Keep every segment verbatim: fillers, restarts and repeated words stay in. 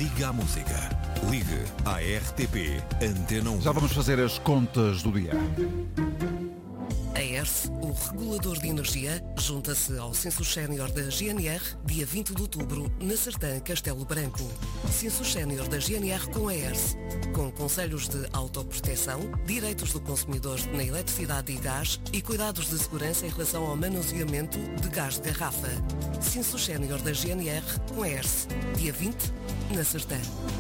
Liga à música. Ligue à R T P Antena um. Já vamos fazer as contas do dia. A E R S, o regulador de energia, junta-se ao Censo Sénior da G N R, dia vinte de outubro, na Sertã, Castelo Branco. Censo Sénior da G N R com a E R S, com conselhos de autoproteção, direitos do consumidor na eletricidade e gás e cuidados de segurança em relação ao manuseamento de gás de garrafa. Censo Sénior da G N R com a E R S, dia vinte, na Sertã.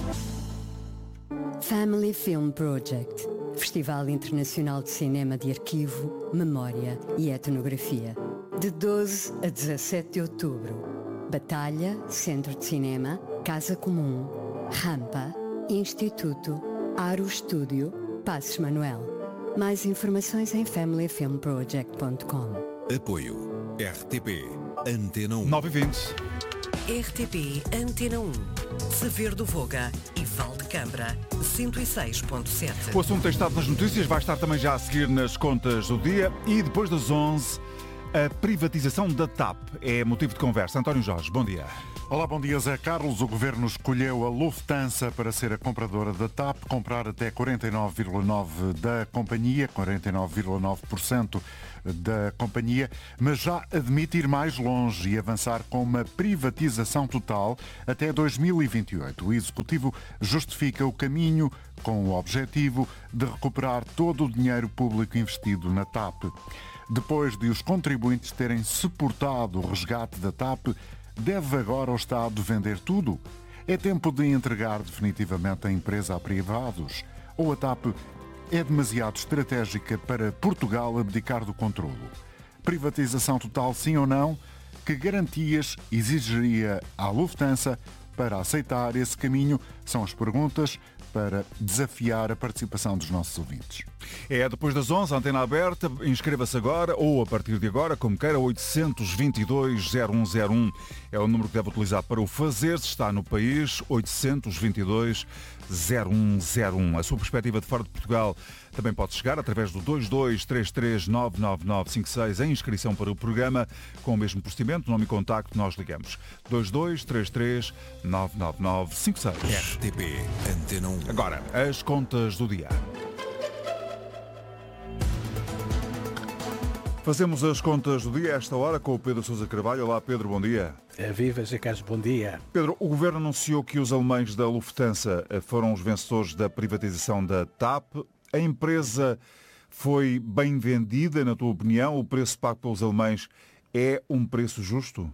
Family Film Project, Festival Internacional de Cinema de Arquivo, Memória e Etnografia. De doze a dezassete de outubro. Batalha, Centro de Cinema, Casa Comum, Rampa, Instituto, Aro Estúdio, Passos Manuel. Mais informações em family film project ponto com. Apoio R T P Antena um. nove e vinte. R T P Antena um, Saber do Voga e Val de Câmara, cento e seis ponto sete. O assunto tem estado nas notícias, vai estar também já a seguir nas contas do dia e depois das onze, a privatização da T A P é motivo de conversa. António Jorge, bom dia. Olá, bom dia, Zé Carlos. O Governo escolheu a Lufthansa para ser a compradora da T A P, comprar até quarenta e nove vírgula nove por cento da companhia, quarenta e nove vírgula nove por cento da companhia, mas já admite ir mais longe e avançar com uma privatização total até dois mil e vinte e oito. O Executivo justifica o caminho com o objetivo de recuperar todo o dinheiro público investido na T A P. Depois de os contribuintes terem suportado o resgate da T A P, deve agora o Estado vender tudo? É tempo de entregar definitivamente a empresa a privados? Ou a T A P é demasiado estratégica para Portugal abdicar do controlo? Privatização total, sim ou não? Que garantias exigiria a Lufthansa para aceitar esse caminho? São as perguntas para desafiar a participação dos nossos ouvintes. É depois das onze, a antena aberta, inscreva-se agora ou a partir de agora, como queira, oitocentos e vinte e dois, zero um zero um é o número que deve utilizar para o fazer, se está no país, oitocentos e vinte e dois, zero um zero um. A sua perspectiva de fora de Portugal também pode chegar através do dois dois três três nove nove nove cinco seis em inscrição para o programa, com o mesmo procedimento, nome e contacto, nós ligamos. dois dois três três nove nove nove cinco seis. R T P Antena um. Agora, as contas do dia. Fazemos as contas do dia a esta hora com o Pedro Sousa Carvalho. Olá, Pedro, bom dia. Viva, Zé Carlos, bom dia. Pedro, o Governo anunciou que os alemães da Lufthansa foram os vencedores da privatização da T A P. A empresa foi bem vendida, na tua opinião? O preço pago pelos alemães é um preço justo?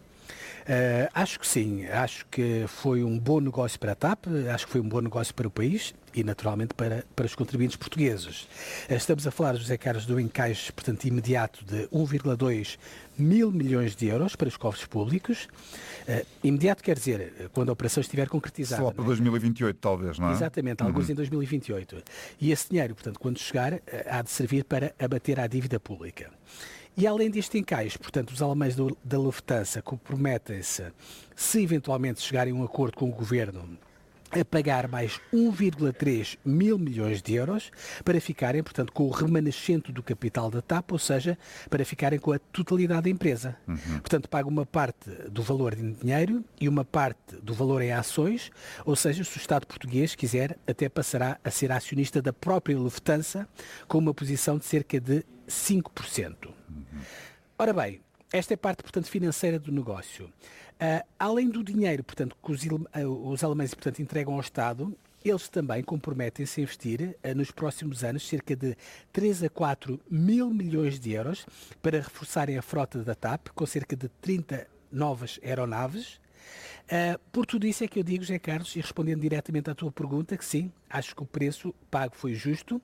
Uh, acho que sim, acho que foi um bom negócio para a T A P, acho que foi um bom negócio para o país e naturalmente para, para os contribuintes portugueses. Uh, estamos a falar, José Carlos, do encaixe, portanto, imediato de um vírgula dois mil milhões de euros para os cofres públicos. Uh, imediato quer dizer, quando a operação estiver concretizada. Só para dois mil e vinte e oito, talvez, não é? Exatamente, alguns uhum. em dois mil e vinte e oito. E esse dinheiro, portanto, quando chegar, uh, há de servir para abater a dívida pública. E além deste encaixe, portanto, os alemães do, da Lufthansa comprometem-se, se eventualmente chegarem a um acordo com o Governo, a pagar mais um vírgula três mil milhões de euros para ficarem, portanto, com o remanescente do capital da T A P, ou seja, para ficarem com a totalidade da empresa. Uhum. Portanto, pagam uma parte do valor em dinheiro e uma parte do valor em ações, ou seja, se o Estado português quiser, até passará a ser acionista da própria Lufthansa, com uma posição de cerca de cinco por cento. Uhum. Ora bem, esta é a parte, portanto, financeira do negócio. Uh, além do dinheiro, portanto, que os, uh, os alemães, portanto, entregam ao Estado, eles também comprometem-se a investir uh, nos próximos anos cerca de três a quatro mil milhões de euros para reforçarem a frota da T A P, com cerca de trinta novas aeronaves. Uh, por tudo isso é que eu digo, José Carlos, e respondendo diretamente à tua pergunta, que sim, acho que o preço pago foi justo.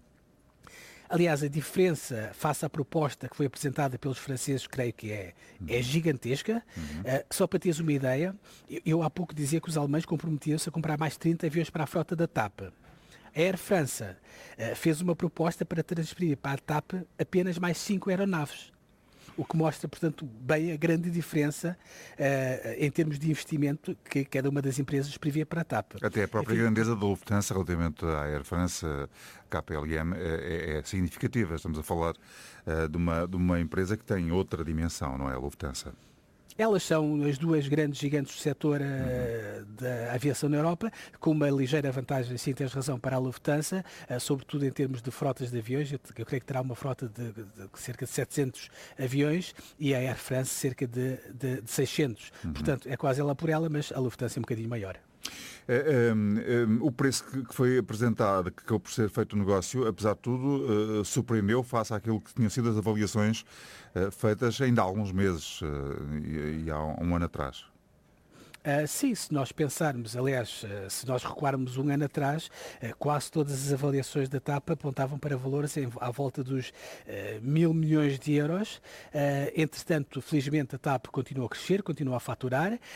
Aliás, a diferença face à proposta que foi apresentada pelos franceses, creio que é, é gigantesca. Uhum. Uh, só para teres uma ideia, eu, eu há pouco dizia que os alemães comprometiam-se a comprar mais trinta aviões para a frota da T A P. A Air France uh, fez uma proposta para transferir para a T A P apenas mais cinco aeronaves. O que mostra, portanto, bem a grande diferença uh, em termos de investimento que cada uma das empresas prevê para a T A P. Até a própria Enfim, grandeza da Lufthansa relativamente à Air France, K P L M, é, é significativa. Estamos a falar uh, de, uma, de uma empresa que tem outra dimensão, não é a Lufthansa? Elas são as duas grandes gigantes do setor uh, da aviação na Europa, com uma ligeira vantagem, sim, tens razão, para a Lufthansa, sobretudo em termos de frotas de aviões. Eu, eu creio que terá uma frota de, de, de cerca de setecentos aviões e a Air France cerca de, de, de seiscentos. Uhum. Portanto, é quase ela por ela, mas a Lufthansa é um bocadinho maior. É, é, é, o preço que foi apresentado, que acabou por ser feito o negócio, apesar de tudo, uh, surpreendeu face àquilo que tinham sido as avaliações uh, feitas ainda há alguns meses uh, e, e há um ano atrás. Uh, sim, se nós pensarmos, aliás, uh, se nós recuarmos um ano atrás, uh, quase todas as avaliações da TAP apontavam para valores em, à volta dos uh, mil milhões de euros. Uh, entretanto, felizmente a TAP continua a crescer, continua a faturar uh,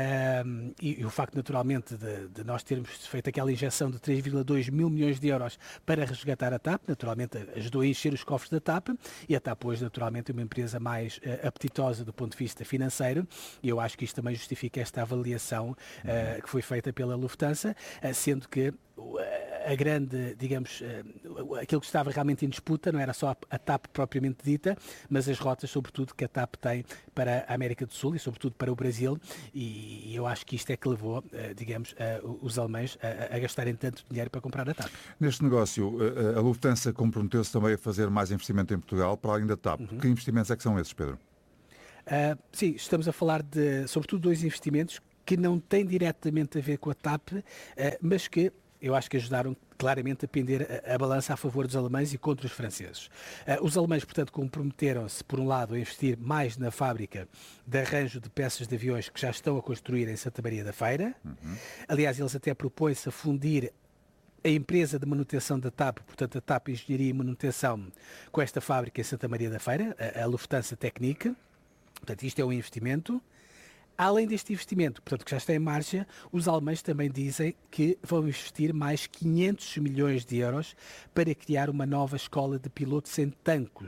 e, e o facto, naturalmente, de, de nós termos feito aquela injeção de três vírgula dois mil milhões de euros para resgatar a TAP, naturalmente ajudou a encher os cofres da TAP e a TAP hoje, naturalmente, é uma empresa mais uh, apetitosa do ponto de vista financeiro e eu acho que isto também justifica esta avaliação avaliação uh, que foi feita pela Lufthansa, uh, sendo que uh, a grande, digamos, uh, aquilo que estava realmente em disputa não era só a, a TAP propriamente dita, mas as rotas, sobretudo, que a TAP tem para a América do Sul e, sobretudo, para o Brasil, e, e eu acho que isto é que levou, uh, digamos, uh, os alemães a, a gastarem tanto dinheiro para comprar a TAP. Neste negócio, uh, a Lufthansa comprometeu-se também a fazer mais investimento em Portugal, para além da TAP. Uhum. Que investimentos é que são esses, Pedro? Uh, sim, estamos a falar de, sobretudo, dois investimentos que não têm diretamente a ver com a TAP, uh, mas que eu acho que ajudaram claramente a pender a, a balança a favor dos alemães e contra os franceses. Uh, os alemães, portanto, comprometeram-se, por um lado, a investir mais na fábrica de arranjo de peças de aviões que já estão a construir em Santa Maria da Feira. Uhum. Aliás, eles até propõem-se a fundir a empresa de manutenção da TAP, portanto a TAP Engenharia e Manutenção, com esta fábrica em Santa Maria da Feira, a, a Lufthansa Technik. Portanto, isto é um investimento. Além deste investimento, portanto, que já está em marcha, os alemães também dizem que vão investir mais quinhentos milhões de euros para criar uma nova escola de pilotos em Tancos.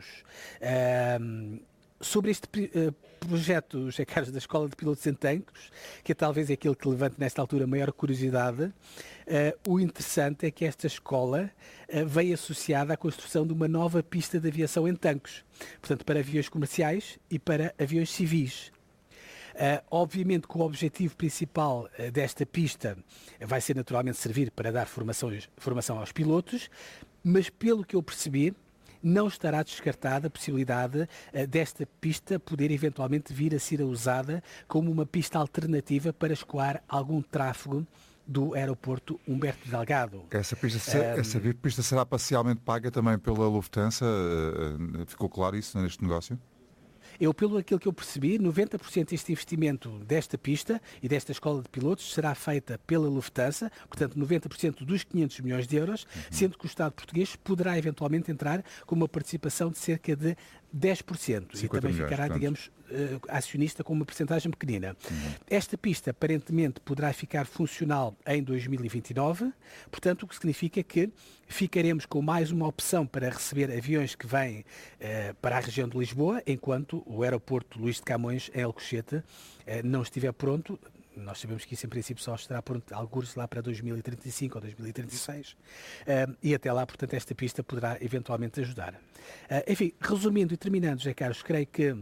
Um, sobre este uh, projeto, José Carlos, da Escola de Pilotos em Tancos, que é talvez aquele que levante nesta altura maior curiosidade, uh, o interessante é que esta escola uh, veio associada à construção de uma nova pista de aviação em Tancos, portanto, para aviões comerciais e para aviões civis. Uh, obviamente que o objetivo principal uh, desta pista vai ser naturalmente servir para dar formações, formação aos pilotos, mas pelo que eu percebi, não estará descartada a possibilidade uh, desta pista poder eventualmente vir a ser usada como uma pista alternativa para escoar algum tráfego do aeroporto Humberto Delgado. Essa pista, um, essa pista será parcialmente paga também pela Lufthansa? Uh, ficou claro isso neste negócio? Eu, pelo aquilo que eu percebi, noventa por cento deste investimento desta pista e desta escola de pilotos será feita pela Lufthansa, portanto noventa por cento dos quinhentos milhões de euros, uhum. sendo que o Estado português poderá eventualmente entrar com uma participação de cerca de dez por cento e também milhões, ficará, portanto. digamos, uh, acionista com uma percentagem pequenina. Uhum. Esta pista aparentemente poderá ficar funcional em dois mil e vinte e nove, portanto o que significa que ficaremos com mais uma opção para receber aviões que vêm uh, para a região de Lisboa, enquanto o aeroporto Luís de Camões, em Alcochete, uh, não estiver pronto. Nós sabemos que isso em princípio só estará pronto alguns lá para dois mil e trinta e cinco ou dois mil e trinta e seis uh, e até lá, portanto, esta pista poderá eventualmente ajudar. Uh, enfim, resumindo e terminando, José Carlos, creio que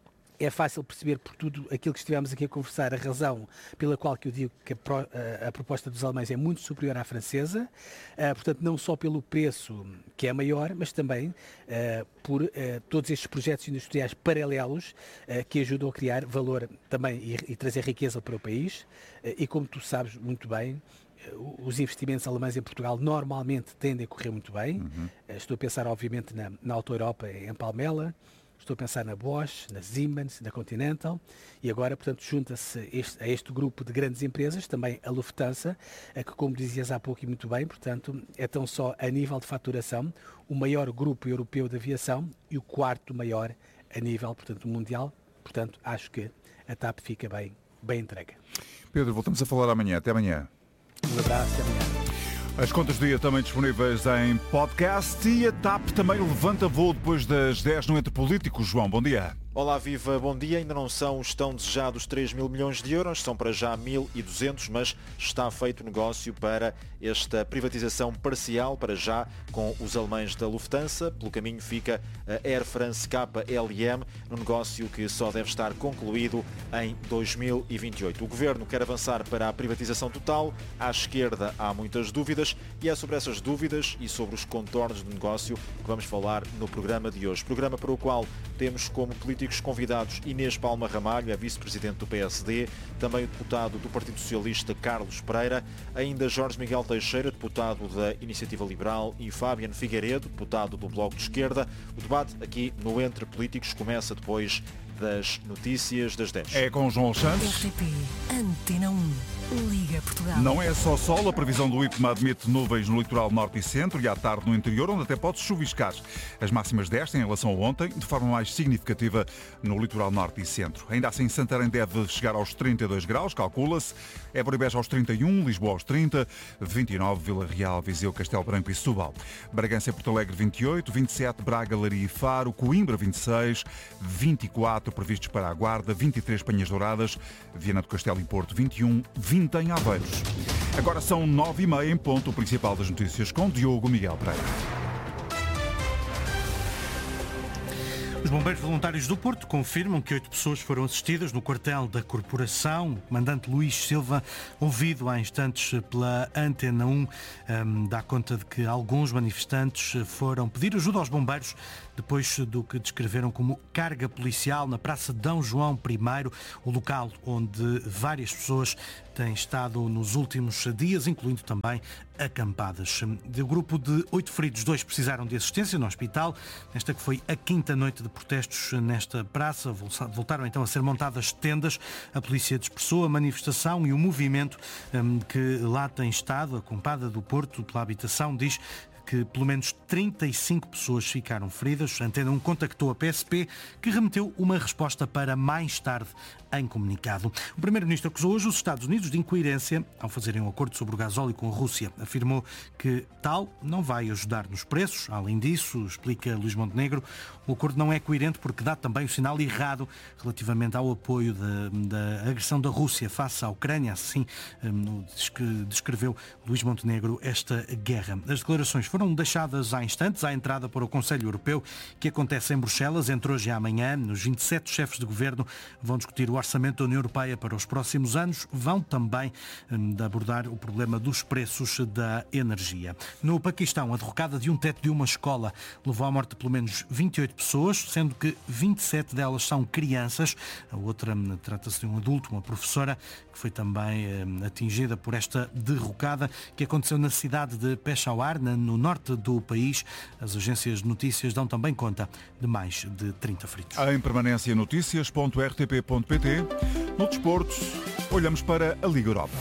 é fácil perceber por tudo aquilo que estivemos aqui a conversar a razão pela qual que eu digo que a, pro, a, a proposta dos alemães é muito superior à francesa, uh, portanto não só pelo preço que é maior, mas também uh, por uh, todos estes projetos industriais paralelos uh, que ajudam a criar valor também e, e trazer riqueza para o país uh, e como tu sabes muito bem, os investimentos alemães em Portugal normalmente tendem a correr muito bem. Uhum. Uh, estou a pensar obviamente na, na Auto Europa em Palmela. Estou a pensar na Bosch, na Siemens, na Continental e agora, portanto, junta-se este, a este grupo de grandes empresas, também a Lufthansa, a que, como dizias há pouco e muito bem, portanto, é tão só a nível de faturação o maior grupo europeu de aviação e o quarto maior a nível, portanto, mundial. Portanto, acho que a TAP fica bem, bem entregue. Pedro, voltamos a falar amanhã. Até amanhã. Um abraço, até amanhã. As contas do dia também disponíveis em podcast e a TAP também levanta voo depois das dez no Entre Políticos. João, bom dia. Olá, viva, bom dia. Ainda não são os tão desejados três mil milhões de euros, são para já mil e duzentos, mas está feito negócio para esta privatização parcial, para já, com os alemães da Lufthansa. Pelo caminho fica a Air France K L M, no negócio que só deve estar concluído em dois mil e vinte e oito. O Governo quer avançar para a privatização total. À esquerda há muitas dúvidas e é sobre essas dúvidas e sobre os contornos do negócio que vamos falar no programa de hoje. Programa para o qual temos como políticos convidados Inês Palma Ramalho, a vice-presidente do P S D, também o deputado do Partido Socialista Carlos Pereira, ainda Jorge Miguel Teixeira, deputado da Iniciativa Liberal, e Fábian Figueiredo, deputado do Bloco de Esquerda. O debate aqui no Entre Políticos começa depois das notícias das dez. É com João Santos. R T P, Antena um, Liga Portugal. Não é só sol, a previsão do IPMA admite nuvens no litoral norte e centro e à tarde no interior, onde até pode chuviscar. As máximas descem em relação a ontem, de forma mais significativa no litoral norte e centro. Ainda assim, Santarém deve chegar aos trinta e dois graus, calcula-se. Évora e Beja aos trinta e um, Lisboa aos trinta, vinte e nove, Vila Real, Viseu, Castelo Branco e Setúbal. Bragança e Porto Alegre vinte e oito, vinte e sete, Braga, Leiria e Faro, Coimbra vinte e seis, vinte e quatro previstos para a Guarda, vinte e três Penhas Douradas, Viana do Castelo e Porto vinte e um, vinte em Aveiros. Agora são nove e meia em ponto, o principal das notícias com Diogo Miguel Pereira. Os bombeiros voluntários do Porto confirmam que oito pessoas foram assistidas no quartel da corporação. O comandante Luís Silva, ouvido há instantes pela Antena um, um, dá conta de que alguns manifestantes foram pedir ajuda aos bombeiros depois do que descreveram como carga policial na Praça de D. João I, o local onde várias pessoas têm estado nos últimos dias, incluindo também acampadas. Do grupo de oito feridos, dois precisaram de assistência no hospital. Esta que foi a quinta noite de protestos nesta praça. Voltaram então a ser montadas tendas. A polícia dispersou a manifestação e o movimento que lá tem estado, a Compada do Porto, pela habitação, diz que pelo menos trinta e cinco pessoas ficaram feridas. A Antena um contactou a P S P, que remeteu uma resposta para mais tarde em comunicado. O primeiro-ministro acusou hoje os Estados Unidos de incoerência ao fazerem um acordo sobre o gasóleo com a Rússia. Afirmou que tal não vai ajudar nos preços. Além disso, explica Luís Montenegro, o acordo não é coerente porque dá também o sinal errado relativamente ao apoio da, da agressão da Rússia face à Ucrânia. Assim descreveu Luís Montenegro esta guerra. As declarações foram deixadas há instantes à entrada para o Conselho Europeu, que acontece em Bruxelas entre hoje e amanhã. Nos vinte e sete chefes de governo vão discutir o orçamento da União Europeia para os próximos anos. Vão também hum, abordar o problema dos preços da energia. No Paquistão, a derrocada de um teto de uma escola levou à morte de pelo menos vinte e oito pessoas, sendo que vinte e sete delas são crianças. A outra hum, trata-se de um adulto, uma professora, que foi também hum, atingida por esta derrocada, que aconteceu na cidade de Peshawar, no norte do país. As agências de notícias dão também conta de mais de trinta feridos. Em permanência, notícias ponto r t p ponto p t. No desporto, olhamos para a Liga Europa.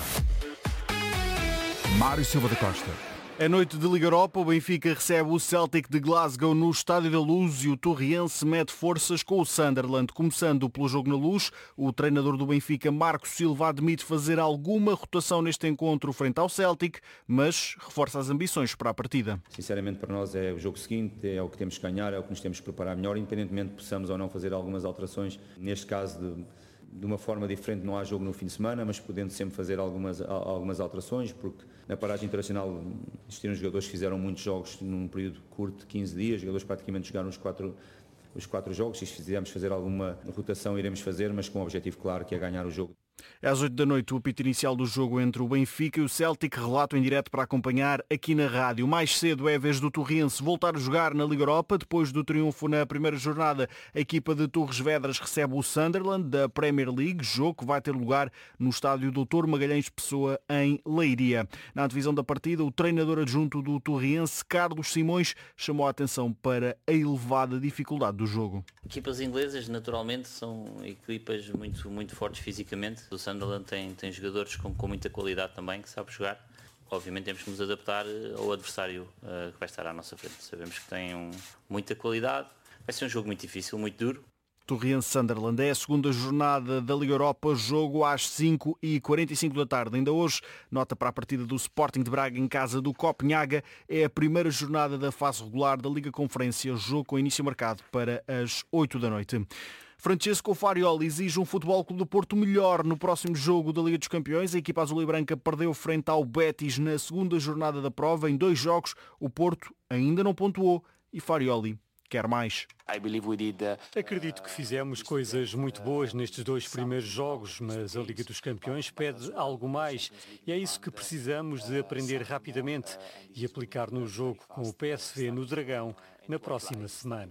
Mário Silva da Costa. A noite de Liga Europa, o Benfica recebe o Celtic de Glasgow no Estádio da Luz e o Torriense mete forças com o Sunderland. Começando pelo jogo na Luz, o treinador do Benfica, Marco Silva, admite fazer alguma rotação neste encontro frente ao Celtic, mas reforça as ambições para a partida. Sinceramente, para nós é o jogo seguinte, é o que temos que ganhar, é o que nos temos que preparar melhor, independentemente de possamos ou não fazer algumas alterações. Neste caso, de, de uma forma diferente, não há jogo no fim de semana, mas podendo sempre fazer algumas, algumas alterações, porque na paragem internacional existiram jogadores que fizeram muitos jogos num período curto de quinze dias, jogadores praticamente jogaram os quatro, os quatro jogos, e se fizermos fazer alguma rotação iremos fazer, mas com um objetivo claro, que é ganhar o jogo. Às oito da noite, o apito inicial do jogo entre o Benfica e o Celtic, relato em direto para acompanhar aqui na rádio. Mais cedo é a vez do Torriense voltar a jogar na Liga Europa. Depois do triunfo na primeira jornada, a equipa de Torres Vedras recebe o Sunderland da Premier League, jogo que vai ter lugar no estádio doutor Magalhães Pessoa, em Leiria. Na divisão da partida, o treinador adjunto do Torriense, Carlos Simões, chamou a atenção para a elevada dificuldade do jogo. Equipas inglesas, naturalmente, são equipas muito, muito fortes fisicamente. O Sunderland tem, tem jogadores com, com muita qualidade também, que sabe jogar. Obviamente temos que nos adaptar ao adversário uh, que vai estar à nossa frente. Sabemos que tem um, muita qualidade. Vai ser um jogo muito difícil, muito duro. Torriense-Sunderland. É a segunda jornada da Liga Europa, jogo às cinco e quarenta e cinco da tarde. Ainda hoje, nota para a partida do Sporting de Braga em casa do Copenhaga. É a primeira jornada da fase regular da Liga Conferência, jogo com início marcado para as oito da noite. Francesco Farioli exige um Futebol Clube do Porto melhor no próximo jogo da Liga dos Campeões. A equipa azul e branca perdeu frente ao Betis na segunda jornada da prova. Em dois jogos, o Porto ainda não pontuou e Farioli quer mais. Acredito que fizemos coisas muito boas nestes dois primeiros jogos, mas a Liga dos Campeões pede algo mais e é isso que precisamos de aprender rapidamente e aplicar no jogo com o P S V no Dragão na próxima semana.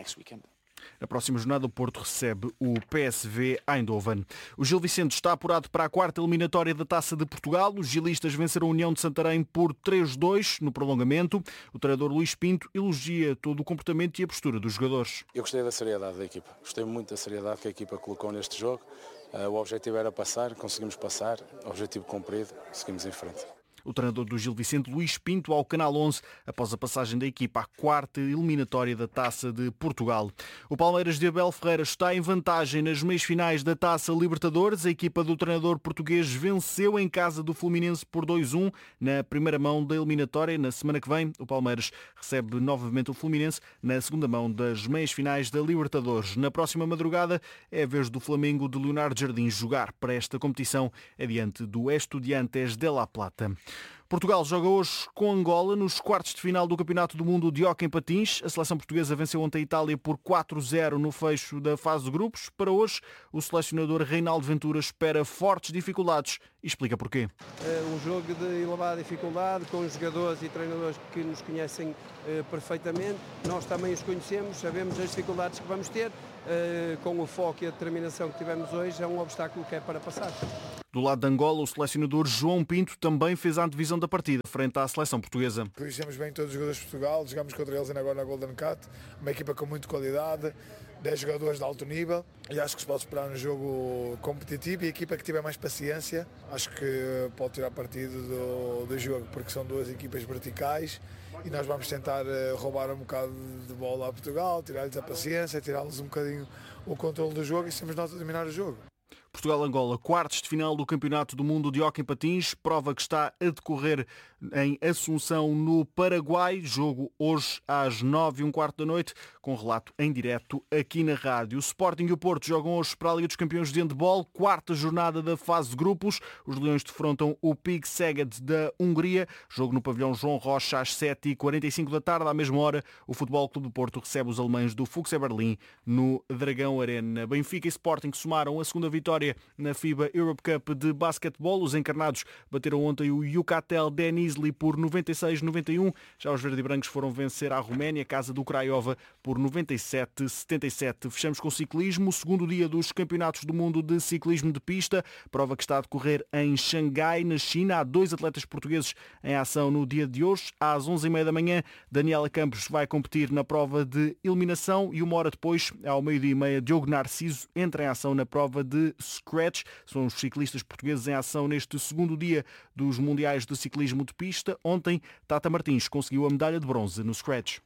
Na próxima jornada, o Porto recebe o P S V Eindhoven. O Gil Vicente está apurado para a quarta eliminatória da Taça de Portugal. Os gilistas venceram a União de Santarém por três a dois no prolongamento. O treinador Luís Pinto elogia todo o comportamento e a postura dos jogadores. Eu gostei da seriedade da equipa. Gostei muito da seriedade que a equipa colocou neste jogo. O objetivo era passar, conseguimos passar. Objetivo cumprido, seguimos em frente. O treinador do Gil Vicente, Luís Pinto, ao Canal onze, após a passagem da equipa à quarta eliminatória da Taça de Portugal. O Palmeiras de Abel Ferreira está em vantagem nas meias finais da Taça Libertadores. A equipa do treinador português venceu em casa do Fluminense por dois a um na primeira mão da eliminatória. Na semana que vem, o Palmeiras recebe novamente o Fluminense na segunda mão das meias finais da Libertadores. Na próxima madrugada é a vez do Flamengo de Leonardo Jardim jogar para esta competição adiante do Estudiantes de La Plata. Portugal joga hoje com Angola nos quartos de final do Campeonato do Mundo de Hóquei em Patins. A seleção portuguesa venceu ontem a Itália por quatro a zero no fecho da fase de grupos. Para hoje, o selecionador Reinaldo Ventura espera fortes dificuldades e explica porquê. É um jogo de elevada dificuldade, com jogadores e treinadores que nos conhecem uh, perfeitamente. Nós também os conhecemos, sabemos as dificuldades que vamos ter. Uh, com o foco e a determinação que tivemos hoje, é um obstáculo que é para passar. Do lado de Angola, o selecionador João Pinto também fez a antevisão da partida frente à seleção portuguesa. Conhecemos bem todos os jogadores de Portugal, jogamos contra eles ainda agora na Golden Cut, uma equipa com muita qualidade, dez jogadores de alto nível e acho que se pode esperar um jogo competitivo e a equipa que tiver mais paciência, acho que pode tirar partido do, do jogo, porque são duas equipas verticais e nós vamos tentar roubar um bocado de bola a Portugal, tirar-lhes a paciência, tirar-lhes um bocadinho o controle do jogo e sermos nós a dominar o jogo. Portugal-Angola, quartos de final do Campeonato do Mundo de Hóquei em Patins, prova que está a decorrer em Assunção, no Paraguai. Jogo hoje às nove e um quarto da noite, com relato em direto aqui na rádio. O Sporting e o Porto jogam hoje para a Liga dos Campeões de Handball, quarta jornada da fase de grupos. Os Leões defrontam o Pig Szeged da Hungria. Jogo no pavilhão João Rocha às sete e quarenta e cinco da tarde. À mesma hora, o Futebol Clube do Porto recebe os alemães do Fuchs Berlim no Dragão Arena. Benfica e Sporting somaram a segunda vitória na FIBA Europe Cup de basquetebol. Os encarnados bateram ontem o Yucatel Denizli por noventa e seis a noventa e um. Já os verde-brancos foram vencer a Roménia, casa do Craiova, por noventa e sete a setenta e sete. Fechamos com ciclismo, o segundo dia dos Campeonatos do Mundo de Ciclismo de Pista, prova que está a decorrer em Xangai, na China. Há dois atletas portugueses em ação no dia de hoje. Às onze e meia da manhã, Daniela Campos vai competir na prova de eliminação e uma hora depois, ao meio-dia e meia, Diogo Narciso entra em ação na prova de Scratch. São os ciclistas portugueses em ação neste segundo dia dos Mundiais de Ciclismo de Pista. Ontem, Tata Martins conseguiu a medalha de bronze no Scratch.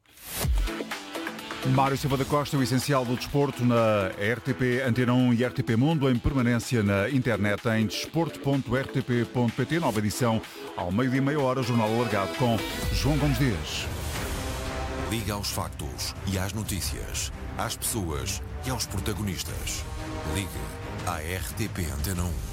Mário Silva da Costa, o essencial do desporto na R T P Antena um e R T P Mundo, em permanência na internet em desporto ponto r t p ponto p t. Nova edição ao meio-dia e meia hora, jornal alargado com João Gomes Dias. Liga aos factos e às notícias, às pessoas e aos protagonistas. Ligue à R T P Antena um.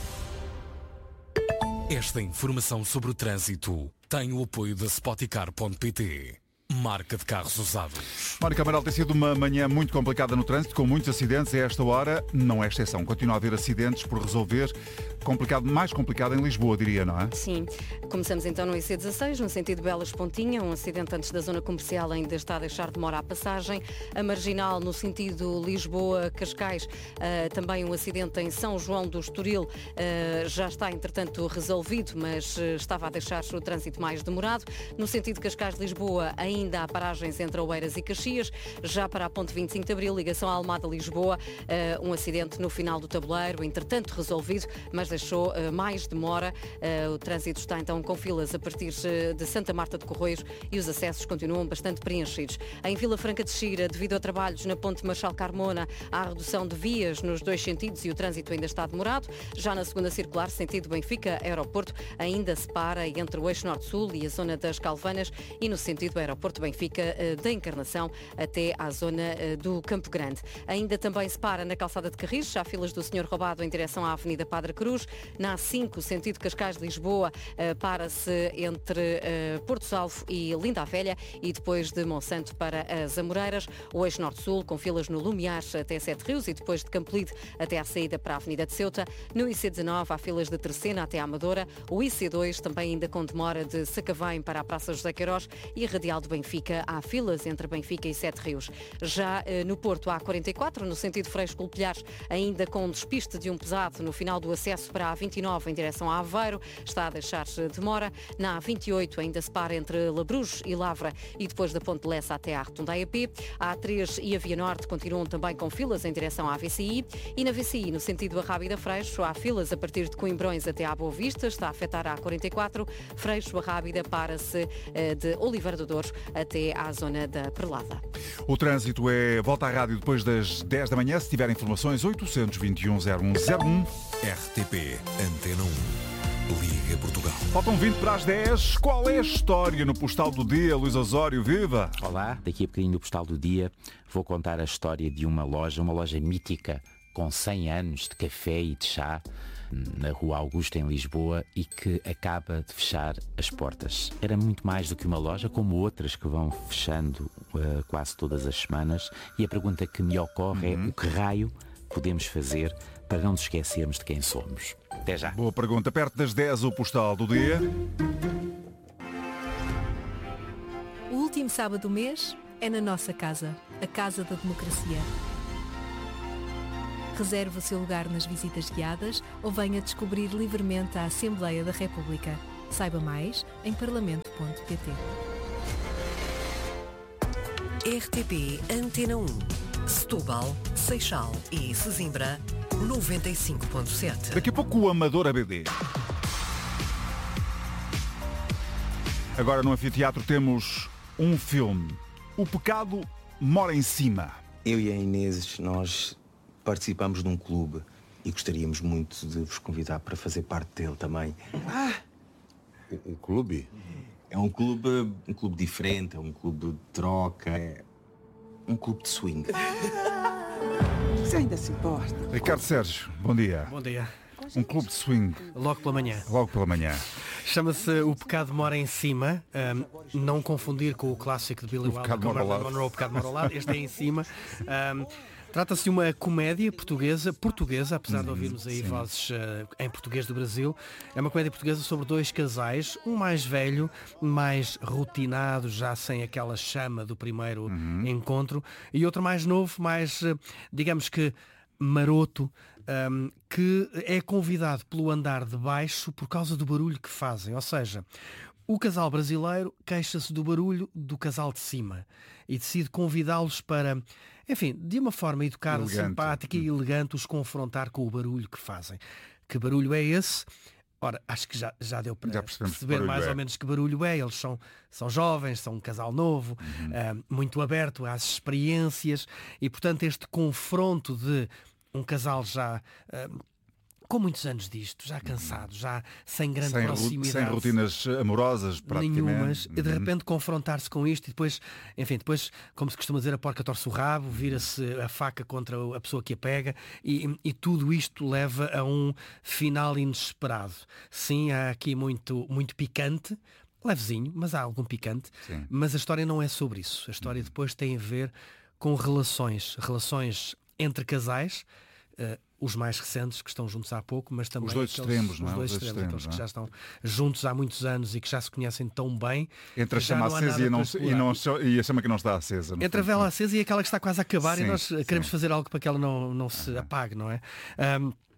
Esta informação sobre o trânsito tem o apoio da Spoticar ponto p t. Marca de carros usados. Mónica Amaral, tem sido uma manhã muito complicada no trânsito, com muitos acidentes. A esta hora não é exceção. Continua a haver acidentes por resolver. Complicado, mais complicado em Lisboa, diria, não é? Sim. Começamos então no I C dezasseis, no sentido Belas Pontinha. Um acidente antes da zona comercial ainda está a deixar demora à passagem. A Marginal, no sentido Lisboa-Cascais, uh, também um acidente em São João do Estoril. Uh, já está, entretanto, resolvido, mas uh, estava a deixar o trânsito mais demorado. No sentido Cascais-Lisboa, ainda Ainda há paragens entre Oeiras e Caxias. Já para a ponte vinte e cinco de Abril, ligação à Almada-Lisboa, uh, um acidente no final do tabuleiro, entretanto resolvido, mas deixou mais demora. O trânsito está então com filas a partir de Santa Marta de Corroios e os acessos continuam bastante preenchidos. Em Vila Franca de Xira, devido a trabalhos na ponte Marchal Carmona, há redução de vias nos dois sentidos e o trânsito ainda está demorado. Já na segunda circular, sentido Benfica-Aeroporto, ainda se para entre o eixo norte-sul e a zona das Calvanas e no sentido Aeroporto Benfica da Encarnação até à zona do Campo Grande. Ainda também se para na calçada de Carris, há filas do Senhor Roubado em direção à Avenida Padre Cruz. Na A cinco, sentido Cascais-Lisboa, para-se entre Porto Salvo e Linda a Velha e depois de Monsanto para as Amoreiras. O eixo norte-sul com filas no Lumiar até Sete Rios e depois de Campolide até à saída para a Avenida de Ceuta. No I C dezanove há filas de Terceira até à Amadora. O I C dois também ainda com demora de Sacavém para a Praça José Queiroz e a Radial de Benfica há filas entre Benfica e Sete Rios. Já eh, no Porto há A quarenta e quatro, no sentido Freixo-Colpilhares, ainda com despiste de um pesado no final do acesso para a A vinte e nove em direção a Aveiro, está a deixar demora. Na A vinte e oito ainda se para entre Labruges e Lavra e depois da Ponte Lessa até à Rotunda A E P. A A três e a Via Norte continuam também com filas em direção à V C I e na V C I, no sentido Arrábida Freixo, há filas a partir de Coimbrões até à Boa Vista, está a afetar a A quarenta e quatro, Freixo Arrábida para-se eh, de Oliveira do Douro até à zona da Perlada. O trânsito é volta à rádio depois das dez da manhã. Se tiver informações, oitocentos e vinte e um, zero um zero um. R T P Antena um. Liga Portugal. Faltam vinte para as dez. Qual é a história no Postal do Dia, Luís Osório? Viva! Olá, daqui a bocadinho no Postal do Dia vou contar a história de uma loja, uma loja mítica com cem anos de café e de chá na Rua Augusta, em Lisboa, e que acaba de fechar as portas. Era muito mais do que uma loja, como outras que vão fechando uh, quase todas as semanas, e a pergunta que me ocorre uhum. é o que raio podemos fazer para não nos esquecermos de quem somos. Até já. Boa pergunta. Perto das dez, o Postal do Dia. O último sábado do mês é na nossa casa, a Casa da Democracia. Reserve o seu lugar nas visitas guiadas ou venha descobrir livremente a Assembleia da República. Saiba mais em parlamento ponto pt. R T P Antena um. Setúbal, Seixal e Sesimbra, noventa e cinco ponto sete. Daqui a pouco o Amador A B D. Agora no anfiteatro temos um filme. O Pecado Mora em Cima. Eu e a Inês, nós participamos de um clube e gostaríamos muito de vos convidar para fazer parte dele também. Ah! Um clube? É um clube, um clube diferente, é um clube de troca, é um clube de swing. Você ainda se importa? Ricardo Sérgio, bom dia. Bom dia. Um clube de swing. Logo pela manhã. Logo pela manhã. Chama-se O Pecado Mora em Cima. Um, não confundir com o clássico de Billy Wilder, com Marilyn Monroe, O Pecado Mora ao Lado. Este é em cima. Um, Trata-se de uma comédia portuguesa, portuguesa, apesar de ouvirmos aí Sim. vozes uh, em português do Brasil. É uma comédia portuguesa sobre dois casais, um mais velho, mais rotinado, já sem aquela chama do primeiro uhum. encontro, e outro mais novo, mais, uh, digamos que, maroto, um, que é convidado pelo andar de baixo por causa do barulho que fazem. Ou seja, o casal brasileiro queixa-se do barulho do casal de cima e decide convidá-los para, enfim, de uma forma educada, elegante. simpática e elegante, os confrontar com o barulho que fazem. Que barulho é esse? Ora, acho que já, já deu para já perceber mais é. ou menos que barulho é. Eles são, são jovens, são um casal novo, uhum. uh, muito aberto às experiências e, portanto, este confronto de um casal já... Uh, com muitos anos disto, já cansado, já sem grande sem, proximidade. Sem rotinas amorosas, praticamente. Nenhumas. E de repente confrontar-se com isto e depois, enfim, depois, como se costuma dizer, a porca torce o rabo, vira-se a faca contra a pessoa que a pega e, e tudo isto leva a um final inesperado. Sim, há aqui muito, muito picante, levezinho, mas há algum picante. Sim. Mas a história não é sobre isso. A história depois tem a ver com relações, relações entre casais, uh, os mais recentes, que estão juntos há pouco, mas também... Os dois aqueles, extremos, não é? Os dois os dois extremos, aqueles não é? que já estão juntos há muitos anos e que já se conhecem tão bem. Entre a chama acesa e, não, e, não, e a chama que não está acesa. Entre a vela acesa e aquela que está quase a acabar sim, e nós sim. queremos fazer algo para que ela não, não se uhum. apague, não é? Um,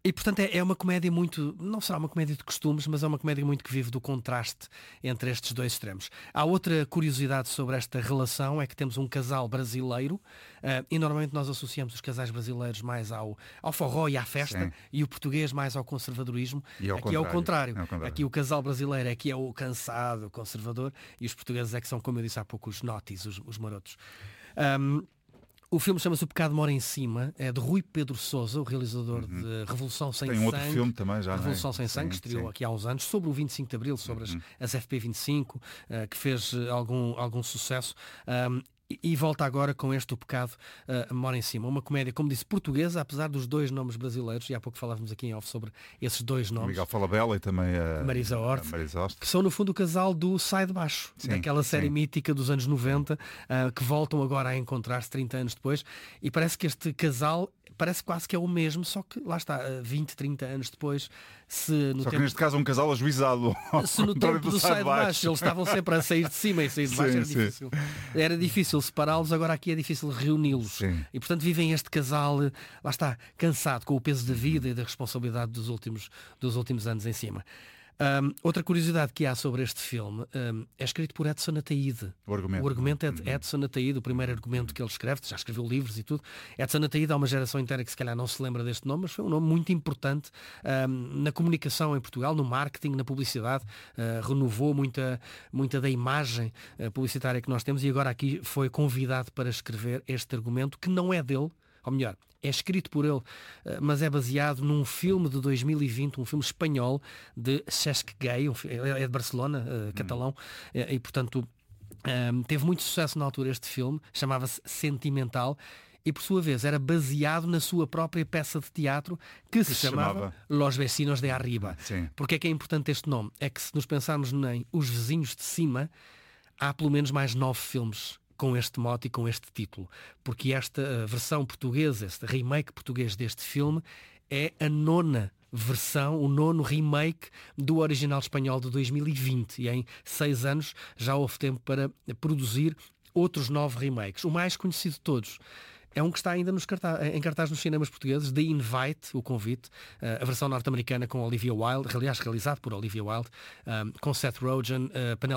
E portanto é, é uma comédia muito, não será uma comédia de costumes, mas é uma comédia muito que vive do contraste entre estes dois extremos. Há outra curiosidade sobre esta relação, é que temos um casal brasileiro, uh, e normalmente nós associamos os casais brasileiros mais ao, ao forró e à festa, Sim. e o português mais ao conservadorismo. E ao Aqui é o contrário. É ao contrário. Aqui o casal brasileiro é que é o cansado, o conservador, e os portugueses é que são, como eu disse há pouco, os naughties, os, os marotos. Um, O filme chama-se O Pecado Mora em Cima, é de Rui Pedro Sousa, o realizador uhum. de Revolução Sem Tem Sangue. Tem outro filme também já, Revolução não é? Sem Sangue, que estreou sim. aqui há uns anos, sobre o vinte e cinco de Abril, sobre uhum. as, as F P vinte e cinco, uh, que fez uh, algum, algum sucesso. Um, E volta agora com este O Pecado uh, Mora em Cima. Uma comédia, como disse, portuguesa, apesar dos dois nomes brasileiros, e há pouco falávamos aqui em off sobre esses dois nomes. Miguel Falabella e também a Marisa Hort, a Marisa Hort, que são no fundo o casal do Sai de Baixo, sim, daquela série sim. mítica dos anos noventa, uh, que voltam agora a encontrar-se trinta anos depois, e parece que este casal parece quase que é o mesmo, só que lá está, vinte, trinta anos depois, se no só tempo... que neste caso é um casal ajuizado. Se no tempo do, do Sai de Baixo, baixo eles estavam sempre a sair de cima e sair de baixo, sim, era difícil. Sim. Era difícil separá-los, agora aqui é difícil reuni-los. E portanto vivem este casal, lá está, cansado, com o peso da vida e da responsabilidade dos últimos, dos últimos anos em cima. Um, outra curiosidade que há sobre este filme um, é escrito por Edson Ataíde. O argumento, o argumento é de Edson Ataíde, o primeiro argumento que ele escreve, já escreveu livros e tudo. Edson Ataíde, há uma geração inteira que se calhar não se lembra deste nome, mas foi um nome muito importante um, na comunicação em Portugal, no marketing, na publicidade, uh, renovou muita, muita da imagem uh, publicitária que nós temos, e agora aqui foi convidado para escrever este argumento, que não é dele, ou melhor, é escrito por ele, mas é baseado num filme de dois mil e vinte, um filme espanhol de Cesc Gay, é de Barcelona, uh, catalão, hum. e, e portanto um, teve muito sucesso na altura este filme, chamava-se Sentimental, e por sua vez era baseado na sua própria peça de teatro que, que se, se chamava, chamava Los Vecinos de Arriba. Sim. Porque é que é importante este nome? É que se nos pensarmos em Os Vizinhos de Cima, há pelo menos mais nove filmes com este mote e com este título, porque esta uh, versão portuguesa, este remake português deste filme, é a nona versão, o nono remake do original espanhol de dois mil e vinte, e em seis anos já houve tempo para produzir outros nove remakes. O mais conhecido de todos é um que está ainda nos cartaz, em cartaz nos cinemas portugueses, The Invite, o convite, uh, a versão norte-americana com Olivia Wilde, aliás, realizado por Olivia Wilde, um, com Seth Rogen, uh, Penélope